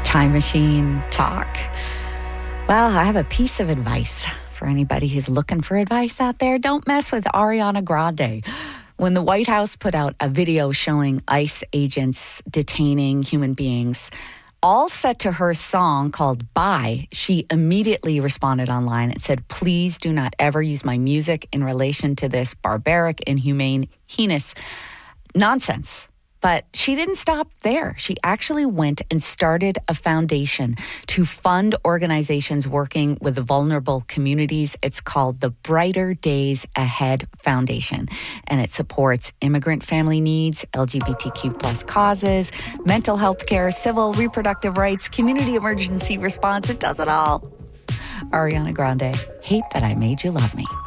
Time Machine Talk. Well, I have a piece of advice for anybody who's looking for advice out there. Don't mess with Ariana Grande. When the White House put out a video showing ICE agents detaining human beings, all set to her song called Bye, she immediately responded online and said, "Please do not ever use my music in relation to this barbaric, inhumane, heinous nonsense." But she didn't stop there. She actually went and started a foundation to fund organizations working with the vulnerable communities. It's called the Brighter Days Ahead Foundation, and it supports immigrant family needs, LGBTQ plus causes, mental health care, civil reproductive rights, community emergency response. It does it all. Ariana Grande, Hate That I Made You Love Me.